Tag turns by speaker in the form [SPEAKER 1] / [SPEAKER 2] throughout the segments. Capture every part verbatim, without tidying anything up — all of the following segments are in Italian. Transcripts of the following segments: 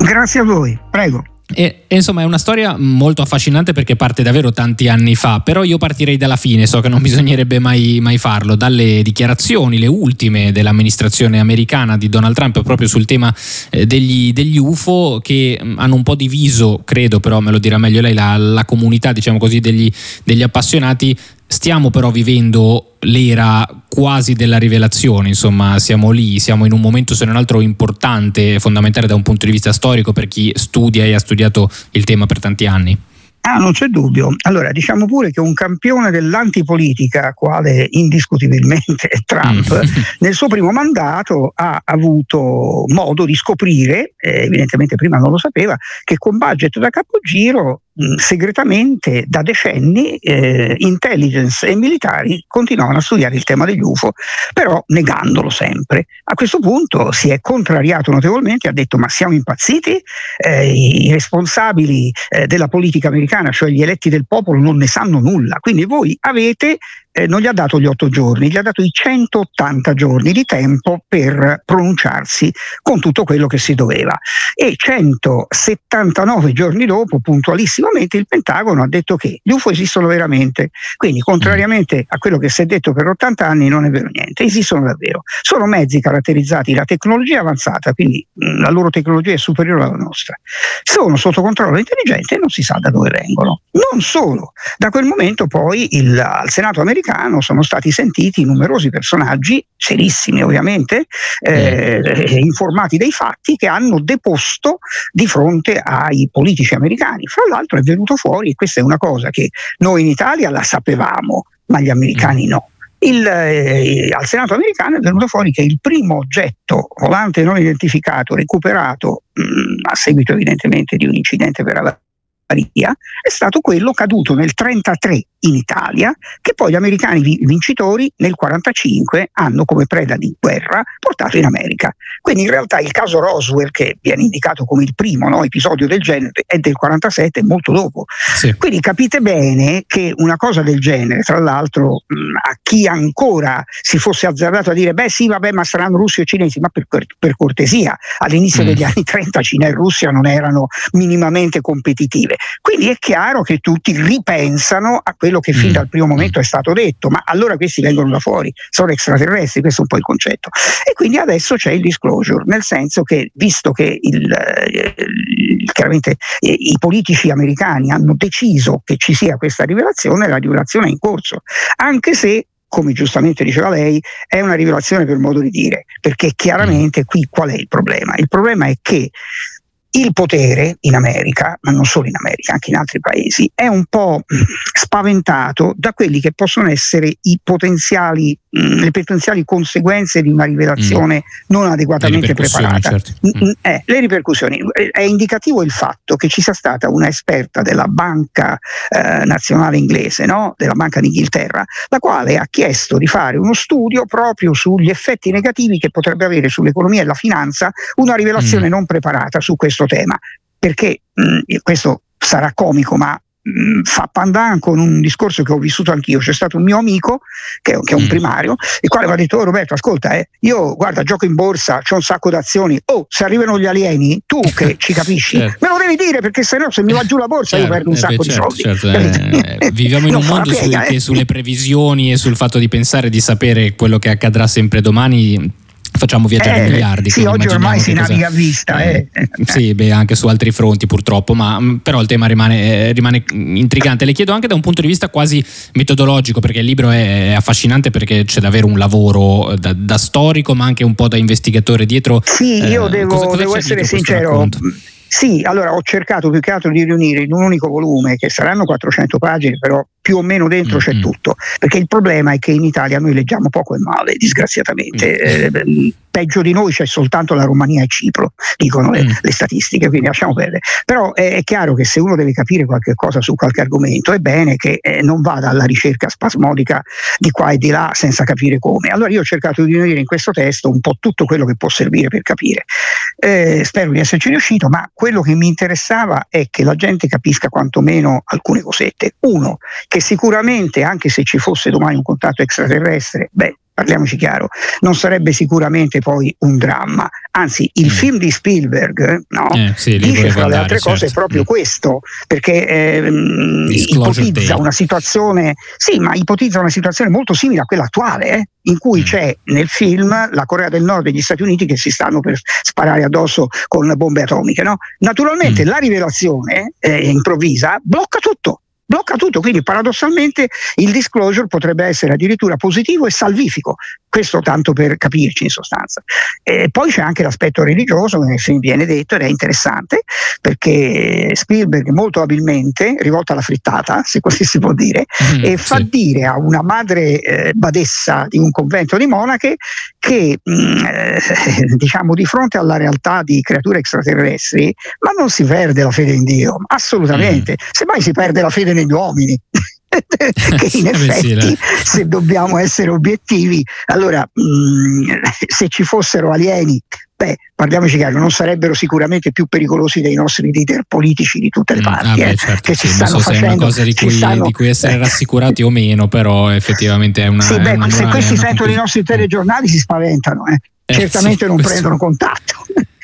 [SPEAKER 1] Grazie a voi, prego.
[SPEAKER 2] E, e insomma è una storia molto affascinante perché parte davvero tanti anni fa, però io partirei dalla fine, so che non bisognerebbe mai, mai farlo, dalle dichiarazioni, le ultime dell'amministrazione americana di Donald Trump proprio sul tema eh, degli, degli U F O, che mh, hanno un po' diviso, credo, però me lo dirà meglio lei, la, la comunità, diciamo così, degli, degli appassionati. Stiamo però vivendo l'era quasi della rivelazione, insomma siamo lì, siamo in un momento se non altro importante, fondamentale da un punto di vista storico per chi studia e ha studiato il tema per tanti anni.
[SPEAKER 1] Ah, non c'è dubbio. Allora, diciamo pure che un campione dell'antipolitica, quale indiscutibilmente è Trump, mm. nel suo primo mandato ha avuto modo di scoprire, eh, evidentemente prima non lo sapeva, che con budget da capogiro mh, segretamente da decenni eh, intelligence e militari continuavano a studiare il tema degli U F O, però negandolo sempre. A questo punto si è contrariato notevolmente, ha detto: ma siamo impazziti? Eh, i responsabili eh, della politica americana, cioè gli eletti del popolo, non ne sanno nulla, quindi voi avete eh, non gli ha dato gli otto giorni, gli ha dato i centottanta giorni di tempo per pronunciarsi con tutto quello che si doveva, e centosettantanove giorni dopo, puntualissimamente, il Pentagono ha detto che gli U F O esistono veramente. Quindi, contrariamente a quello che si è detto per ottanta anni, non è vero niente, esistono davvero. Sono mezzi caratterizzati da tecnologia avanzata, quindi mh, la loro tecnologia è superiore alla nostra, sono sotto controllo intelligente e non si sa da dove vengono. Non solo, da quel momento poi il, al Senato americano sono stati sentiti numerosi personaggi, serissimi ovviamente, eh, informati dei fatti, che hanno deposto di fronte ai politici americani. Fra l'altro è venuto fuori, e questa è una cosa che noi in Italia la sapevamo, ma gli americani no. Il, eh, al Senato americano è venuto fuori che il primo oggetto volante non identificato recuperato mh, a seguito evidentemente di un incidente per avaria è stato quello caduto nel trentatré in Italia, che poi gli americani vincitori nel quarantacinque hanno come preda di guerra portato in America. Quindi in realtà il caso Roswell, che viene indicato come il primo no, episodio del genere, è del quarantasette, molto dopo. Sì. Quindi capite bene che una cosa del genere, tra l'altro, mh, a chi ancora si fosse azzardato a dire beh sì vabbè ma saranno russi o cinesi, ma per, per cortesia, all'inizio mm. degli anni trenta Cina e Russia non erano minimamente competitive. Quindi è chiaro che tutti ripensano a quello che fin dal primo momento è stato detto: ma allora questi vengono da fuori, sono extraterrestri, questo è un po' il concetto. E quindi adesso c'è il disclosure, nel senso che, visto che il, il, chiaramente eh, i politici americani hanno deciso che ci sia questa rivelazione, la rivelazione è in corso, anche se, come giustamente diceva lei, è una rivelazione per modo di dire, perché chiaramente qui qual è il problema? Il problema è che il potere in America, ma non solo in America, anche in altri paesi, è un po' spaventato da quelli che possono essere i potenziali, mh, le potenziali conseguenze di una rivelazione mm. non adeguatamente preparata. Certo. Mm. Eh, le ripercussioni. È indicativo il fatto che ci sia stata una esperta della banca eh, nazionale inglese, no? della Banca d'Inghilterra, la quale ha chiesto di fare uno studio proprio sugli effetti negativi che potrebbe avere sull'economia e la finanza una rivelazione mm. non preparata su questo tema, perché mh, questo sarà comico, ma mh, fa pandan con un discorso che ho vissuto anch'io. C'è stato un mio amico che, che è un primario, il quale mi ha detto: oh, Roberto, ascolta, eh, io guarda gioco in borsa, c'ho un sacco d'azioni, oh se arrivano gli alieni, tu che ci capisci certo. me lo devi dire, perché sennò se mi va giù la borsa certo, io perdo un sacco eh, beh, certo, di soldi certo, eh, viviamo in un mondo piega, su,
[SPEAKER 2] eh. che sulle previsioni e sul fatto di pensare di sapere quello che accadrà sempre domani facciamo viaggiare
[SPEAKER 1] eh,
[SPEAKER 2] miliardi.
[SPEAKER 1] Sì, oggi ormai si cosa... naviga a vista. Eh. Eh.
[SPEAKER 2] Sì, beh, anche su altri fronti purtroppo, ma però il tema rimane, eh, rimane intrigante. Le chiedo anche da un punto di vista quasi metodologico, perché il libro è affascinante, perché c'è davvero un lavoro da, da storico, ma anche un po' da investigatore dietro.
[SPEAKER 1] Sì, io eh, devo, cosa, cosa devo essere sincero. Sì, allora ho cercato più che altro di riunire in un unico volume, che saranno quattrocento pagine, però più o meno dentro mm-hmm. c'è tutto, perché il problema è che in Italia noi leggiamo poco e male, disgraziatamente. Mm-hmm. Eh, peggio di noi c'è soltanto la Romania e Cipro, dicono le, mm. le statistiche, quindi lasciamo perdere. Però è, è chiaro che se uno deve capire qualche cosa su qualche argomento, è bene che eh, non vada alla ricerca spasmodica di qua e di là senza capire come. Allora io ho cercato di unire in questo testo un po' tutto quello che può servire per capire. Eh, spero di esserci riuscito, ma quello che mi interessava è che la gente capisca quantomeno alcune cosette. Uno, che sicuramente, anche se ci fosse domani un contatto extraterrestre, beh, parliamoci chiaro, non sarebbe sicuramente poi un dramma, anzi il mm. film di Spielberg, no? eh, sì, dice fra le altre cose certo. proprio mm. questo, perché eh, ipotizza una situazione, sì, ma ipotizza una situazione molto simile a quella attuale, eh? in cui mm. c'è nel film la Corea del Nord e gli Stati Uniti che si stanno per sparare addosso con bombe atomiche, no? Naturalmente mm. la rivelazione eh, improvvisa blocca tutto. blocca tutto, quindi paradossalmente il disclosure potrebbe essere addirittura positivo e salvifico, questo tanto per capirci in sostanza. E poi c'è anche l'aspetto religioso che nel film viene detto ed è interessante, perché Spielberg molto abilmente, rivolta alla frittata, se così si può dire, mm, e fa sì. dire a una madre eh, badessa di un convento di monache che mh, eh, diciamo di fronte alla realtà di creature extraterrestri, ma non si perde la fede in Dio, assolutamente, mm. semmai si perde la fede negli uomini. Che in effetti, se dobbiamo essere obiettivi, allora mh, se ci fossero alieni, beh, parliamoci chiaro, non sarebbero sicuramente più pericolosi dei nostri leader politici di tutte le parti. Mm, ah beh, certo, che sì, si stanno non so facendo, se è una cosa di cui, stanno,
[SPEAKER 2] di cui essere rassicurati o meno, però effettivamente è una.
[SPEAKER 1] Sì, beh,
[SPEAKER 2] è una
[SPEAKER 1] se questi sentono i nostri telegiornali si spaventano, eh. Eh, certamente sì, non questo... prendono contatto.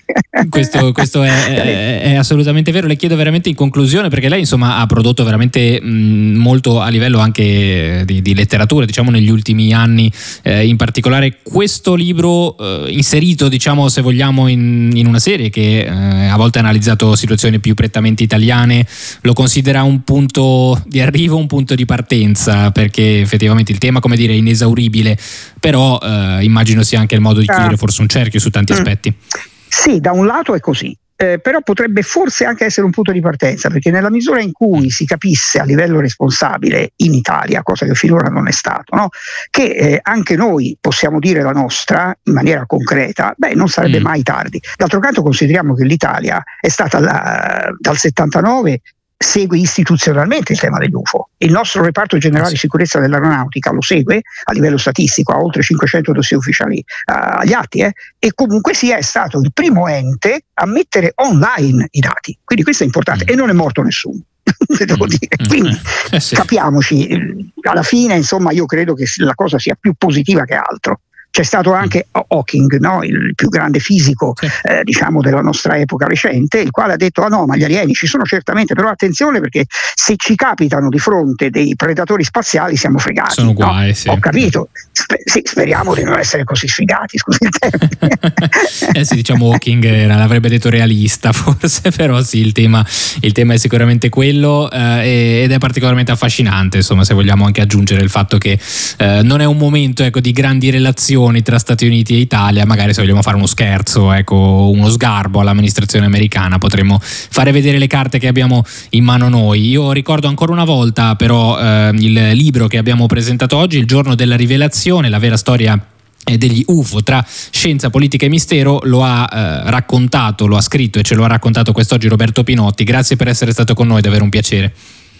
[SPEAKER 2] Questo, questo è, è, è assolutamente vero. Le chiedo veramente in conclusione, perché lei insomma ha prodotto veramente mh, molto a livello anche di, di letteratura, diciamo negli ultimi anni, eh, in particolare questo libro eh, inserito, diciamo se vogliamo, in, in una serie che eh, a volte ha analizzato situazioni più prettamente italiane, lo considera un punto di arrivo, un punto di partenza, perché effettivamente il tema, come dire, è inesauribile, però eh, immagino sia anche il modo di chiudere forse un cerchio su tanti aspetti.
[SPEAKER 1] Sì, da un lato è così, eh, però potrebbe forse anche essere un punto di partenza, perché nella misura in cui si capisse a livello responsabile in Italia, cosa che finora non è stato, no? che eh, anche noi possiamo dire la nostra in maniera concreta, beh, non sarebbe mm. mai tardi. D'altro canto consideriamo che l'Italia è stata la, dal settantanove segue istituzionalmente il tema degli U F O. Il nostro reparto generale di sicurezza dell'aeronautica lo segue a livello statistico, ha oltre cinquecento dossier ufficiali uh, agli atti, eh, e comunque sia è stato il primo ente a mettere online i dati. Quindi questo è importante mm. e non è morto nessuno. Devo mm. dire. Quindi eh, sì. capiamoci, alla fine insomma io credo che la cosa sia più positiva che altro. C'è stato anche Hawking, no? Il più grande fisico sì. eh, diciamo della nostra epoca recente, il quale ha detto ah no, ma gli alieni ci sono certamente, però attenzione perché se ci capitano di fronte dei predatori spaziali siamo fregati.
[SPEAKER 2] Sono guai,
[SPEAKER 1] no?
[SPEAKER 2] sì.
[SPEAKER 1] Ho capito, Sper- sì, speriamo di non essere così sfigati, scusi il termine.
[SPEAKER 2] eh sì, diciamo Hawking era, l'avrebbe detto realista forse, però sì, il tema, il tema è sicuramente quello eh, ed è particolarmente affascinante, insomma, se vogliamo anche aggiungere il fatto che eh, non è un momento, ecco, di grandi relazioni tra Stati Uniti e Italia, magari se vogliamo fare uno scherzo, ecco, uno sgarbo all'amministrazione americana, potremmo fare vedere le carte che abbiamo in mano noi. Io ricordo ancora una volta però eh, il libro che abbiamo presentato oggi, Il giorno della rivelazione, la vera storia degli U F O tra scienza, politica e mistero, lo ha eh, raccontato, lo ha scritto e ce lo ha raccontato quest'oggi Roberto Pinotti. Grazie per essere stato con noi, davvero un piacere.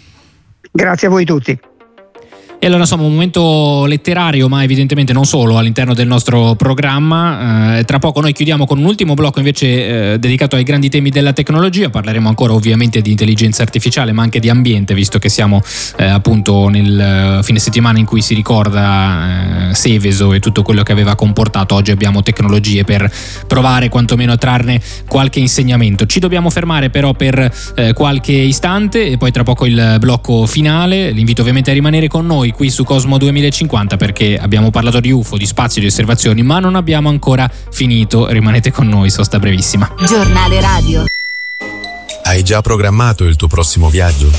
[SPEAKER 1] Grazie a voi tutti.
[SPEAKER 2] E allora insomma un momento letterario, ma evidentemente non solo, all'interno del nostro programma. Eh, tra poco noi chiudiamo con un ultimo blocco invece eh, dedicato ai grandi temi della tecnologia. Parleremo ancora ovviamente di intelligenza artificiale, ma anche di ambiente, visto che siamo eh, appunto nel fine settimana in cui si ricorda eh, Seveso e tutto quello che aveva comportato. Oggi abbiamo tecnologie per provare quantomeno a trarne qualche insegnamento. Ci dobbiamo fermare però per eh, qualche istante e poi tra poco il blocco finale. L'invito ovviamente a rimanere con noi qui su Cosmo duemilacinquanta, perché abbiamo parlato di U F O, di spazio, di osservazioni, ma non abbiamo ancora finito. Rimanete con noi, sosta brevissima.
[SPEAKER 3] Giornale radio.
[SPEAKER 4] Hai già programmato il tuo prossimo viaggio?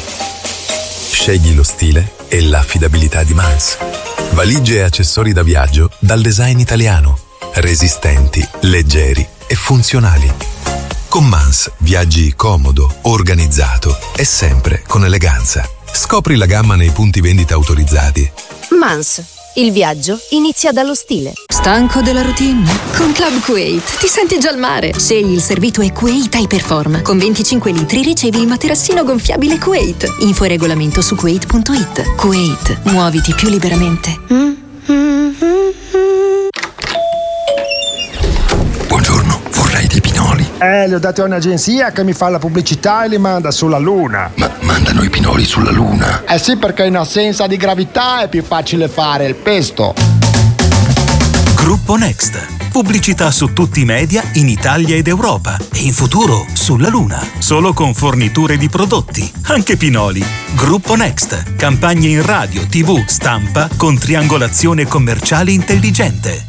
[SPEAKER 4] Scegli lo stile e l'affidabilità di Mans. Valigie e accessori da viaggio dal design italiano, resistenti, leggeri e funzionali. Con Mans viaggi comodo, organizzato e sempre con eleganza. Scopri la gamma nei punti vendita autorizzati.
[SPEAKER 3] Mans, il viaggio inizia dallo stile.
[SPEAKER 5] Stanco della routine? Con Club Kuwait ti senti già al mare. Scegli il servito e Kuwait iPerform. Con venticinque litri ricevi il materassino gonfiabile Kuwait. Info e regolamento su kuwait punto it. Kuwait, muoviti più liberamente.
[SPEAKER 6] Buongiorno, vorrei dei pinoli.
[SPEAKER 7] Eh, li ho dati a un'agenzia che mi fa la pubblicità e li manda sulla Luna.
[SPEAKER 6] Ma mandano i pinoli sulla Luna?
[SPEAKER 7] Eh sì, perché in assenza di gravità è più facile fare il pesto.
[SPEAKER 8] Gruppo Next. Pubblicità su tutti i media in Italia ed Europa e in futuro sulla Luna. Solo con forniture di prodotti, anche Pinoli. Gruppo Next. Campagne in radio, tivù, stampa con triangolazione commerciale intelligente.